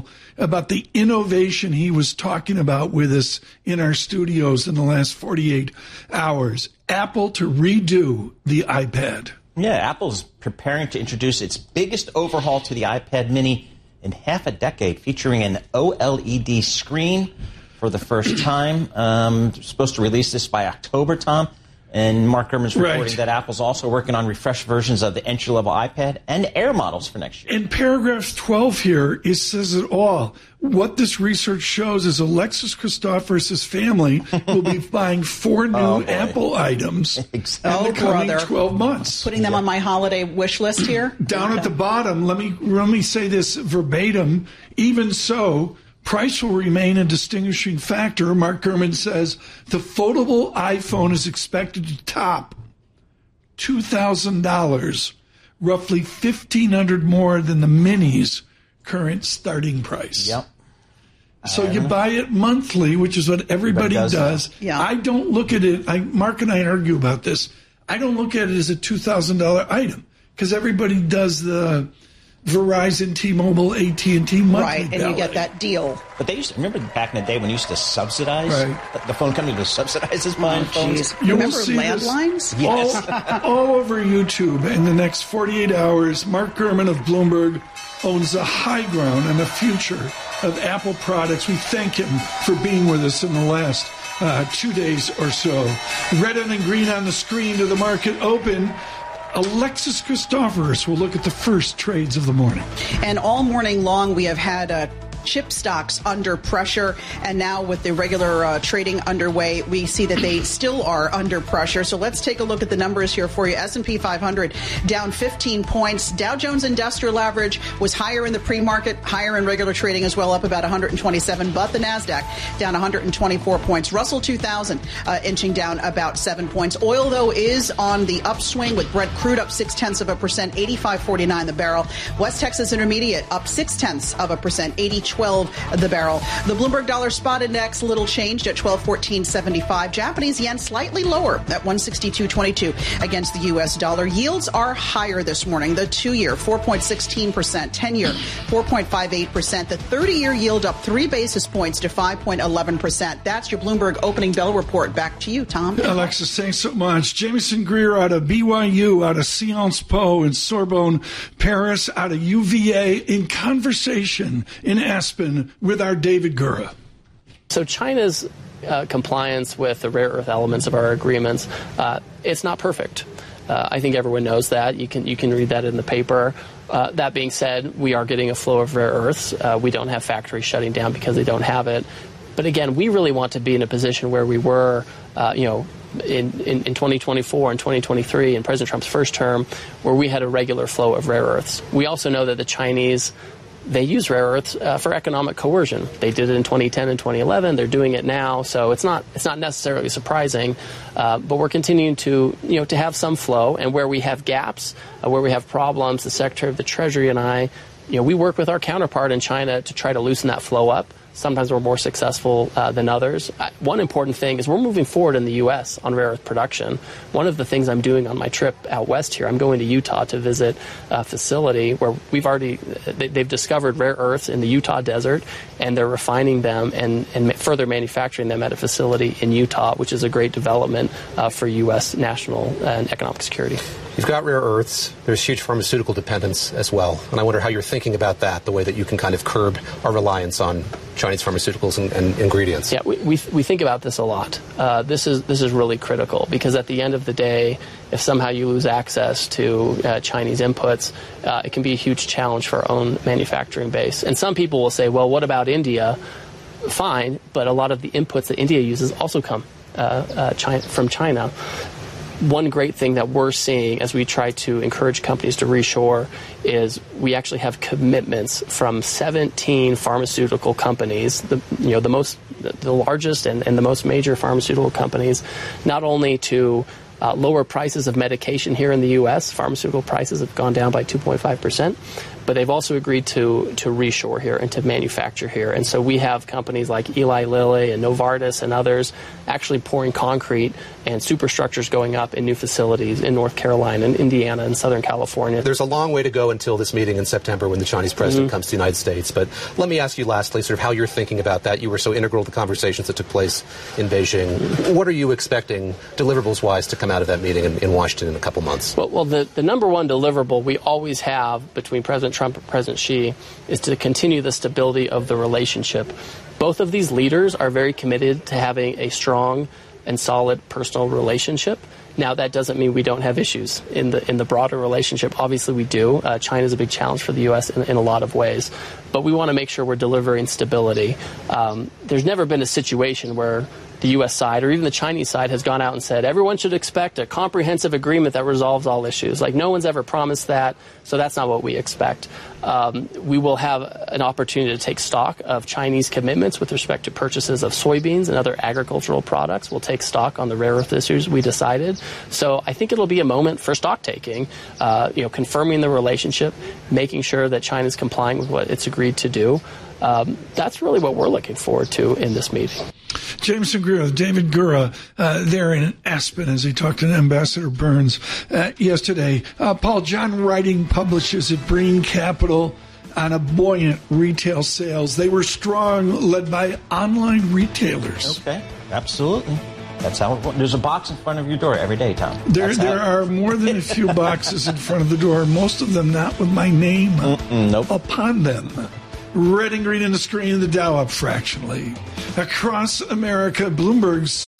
about the innovation he was talking about with us in our studios in the last 48 hours. Apple to redo the iPad. Yeah, Apple's preparing to introduce its biggest overhaul to the iPad mini in half a decade, featuring an OLED screen for the first time. Supposed to release this by October, Tom. And Mark Gurman's reporting that Apple's also working on refreshed versions of the entry-level iPad and Air models for next year. In paragraph 12 here, it says it all. What this research shows is Alexis Christoforous' family will be buying 4 new Apple items in the coming 12 months. Putting them on my holiday wish list here. Down at the bottom, let me say this verbatim. Even so, price will remain a distinguishing factor. Mark Gurman says the foldable iPhone is expected to top $2,000, roughly $1,500 more than the Mini's current starting price. Yep. So you buy it monthly, which is what everybody does. Yeah. I don't look at it. Mark and I argue about this. I don't look at it as a $2,000 item because everybody does the Verizon, T-Mobile, AT&T monthly Right, and ballet. you get that deal. But they used to, remember back in the day when you used to subsidize? The phone company was subsidizes buying phones? You Remember will see landlines? Yes. all over YouTube in the next 48 hours. Mark Gurman of Bloomberg owns the high ground and the future of Apple products. We thank him for being with us in the last 2 days or so. Red and green on the screen to the market open. Alexis Christoforous will look at the first trades of the morning. And all morning long, we have had chip stocks under pressure. And now with the regular trading underway, we see that they still are under pressure. So let's take a look at the numbers here for you. S&P 500 down 15 points. Dow Jones Industrial Average was higher in the pre-market, higher in regular trading as well, up about 127. But the NASDAQ down 124 points. Russell 2000 inching down about 7 points. Oil, though, is on the upswing with Brent crude up 0.6%, 85.49 the barrel. West Texas Intermediate up 0.6%, 80.12 the barrel. The Bloomberg Dollar Spot Index little changed at 1214.75. Japanese yen slightly lower at 162.22 against the U.S. dollar. Yields are higher this morning. The 2-year 4.16%, 10-year 4.58%. The 30-year yield up 3 basis points to 5.11%. That's your Bloomberg opening bell report. Back to you, Tom. Alexis, thanks so much. Jamison Greer out of BYU, out of Sciences Po in Sorbonne, Paris, out of UVA, in conversation in Aspen with our David Gura. So China's compliance with the rare earth elements of our agreements, it's not perfect. I think everyone knows that. You can read that in the paper. That being said, we are getting a flow of rare earths. We don't have factories shutting down because they don't have it. But again, we really want to be in a position where we were, in 2024 and 2023 in President Trump's first term, where we had a regular flow of rare earths. We also know that the Chinese, they use rare earths for economic coercion. They did it in 2010 and 2011. They're doing it now, so it's not necessarily surprising. But we're continuing to have some flow, and where we have gaps, where we have problems, the Secretary of the Treasury and I, we work with our counterpart in China to try to loosen that flow up. Sometimes we're more successful than others. One important thing is we're moving forward in the U.S. on rare earth production. One of the things I'm doing on my trip out west here, I'm going to Utah to visit a facility where they've discovered rare earths in the Utah desert, and they're refining them and further manufacturing them at a facility in Utah, which is a great development for U.S. national and economic security. You've got rare earths. There's huge pharmaceutical dependence as well. And I wonder how you're thinking about that, the way that you can kind of curb our reliance on Chinese pharmaceuticals and ingredients. Yeah, we think about this a lot. This is really critical because at the end of the day, if somehow you lose access to Chinese inputs, it can be a huge challenge for our own manufacturing base. And some people will say, well, what about India? Fine, but a lot of the inputs that India uses also come from China. One great thing that we're seeing as we try to encourage companies to reshore is we actually have commitments from 17 pharmaceutical companies, the largest and the most major pharmaceutical companies, not only to lower prices of medication here in the U.S. Pharmaceutical prices have gone down by 2.5%, but they've also agreed to reshore here and to manufacture here. And so we have companies like Eli Lilly and Novartis and others actually pouring concrete and superstructures going up in new facilities in North Carolina and Indiana and Southern California. There's a long way to go until this meeting in September when the Chinese president comes to the United States. But let me ask you lastly sort of how you're thinking about that. You were so integral to the conversations that took place in Beijing. What are you expecting, deliverables-wise, to come out of that meeting in Washington in a couple months? Well, the number one deliverable we always have between President Trump and President Xi is to continue the stability of the relationship. Both of these leaders are very committed to having a strong and solid personal relationship. Now, that doesn't mean we don't have issues in the broader relationship. Obviously, we do. China is a big challenge for the U.S. in a lot of ways. But we want to make sure we're delivering stability. There's never been a situation where the U.S. side or even the Chinese side has gone out and said everyone should expect a comprehensive agreement that resolves all issues. Like, no one's ever promised that, so that's not what we expect. We will have an opportunity to take stock of Chinese commitments with respect to purchases of soybeans and other agricultural products. We'll take stock on the rare earth issues we decided. So I think it'll be a moment for stock taking, confirming the relationship, making sure that China's complying with what it's agreed to do. That's really what we're looking forward to in this meeting. Jameson Greer with David Gura there in Aspen as he talked to Ambassador Burns yesterday. Paul, John Writing publishes at Breen Capital on a buoyant retail sales. They were strong, led by online retailers. Okay, absolutely. That's how there's a box in front of your door every day, Tom. There are more than a few boxes in front of the door, most of them not with my name upon them. Red and green in the screen, the Dow up fractionally. Across America, Bloomberg's